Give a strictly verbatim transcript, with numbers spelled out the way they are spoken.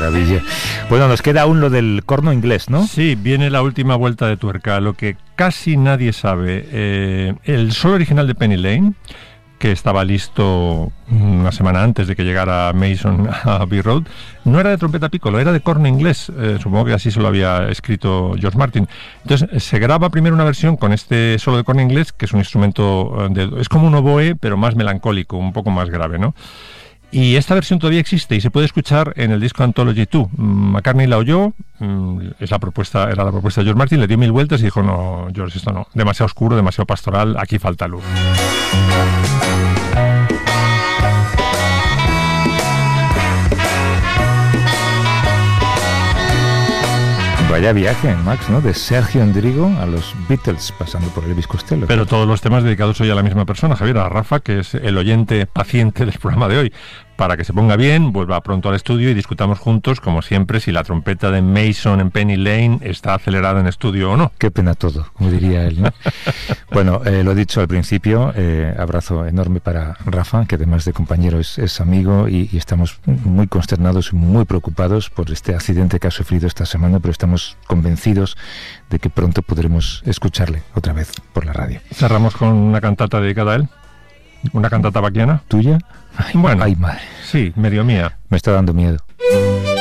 maravilla. Bueno, nos queda aún lo del corno inglés, ¿no? Sí, viene la última vuelta de tuerca, lo que casi nadie sabe. Eh, el solo original de Penny Lane, que estaba listo una semana antes de que llegara Mason a Abbey Road, no era de trompeta piccolo, era de corno inglés. Eh, supongo que así se lo había escrito George Martin. Entonces se graba primero una versión con este solo de corno inglés, que es un instrumento de, es como un oboe, pero más melancólico, un poco más grave, ¿no? Y esta versión todavía existe y se puede escuchar en el disco Anthology dos. McCartney la oyó, es la propuesta, era la propuesta de George Martin, le dio mil vueltas y dijo, no, George, esto no, demasiado oscuro, demasiado pastoral, aquí falta luz. Vaya viaje, Max, ¿no? De Sergio Endrigo a los Beatles, pasando por Elvis Costello. Pero todos los temas dedicados hoy a la misma persona, Javier, a Rafa, que es el oyente paciente del programa de hoy. Para que se ponga bien, vuelva pronto al estudio y discutamos juntos, como siempre, si la trompeta de Mason en Penny Lane está acelerada en estudio o no. Qué pena todo, como diría él, ¿no? Bueno, eh, lo he dicho al principio, eh, abrazo enorme para Rafa, que además de compañero es, es amigo, y, y estamos muy consternados y muy preocupados por este accidente que ha sufrido esta semana, pero estamos convencidos de que pronto podremos escucharle otra vez por la radio. Cerramos con una cantata dedicada a él, una cantata bacchiana. ¿Tuya? Ay, bueno, ay, madre. Sí, medio mía. Me está dando miedo.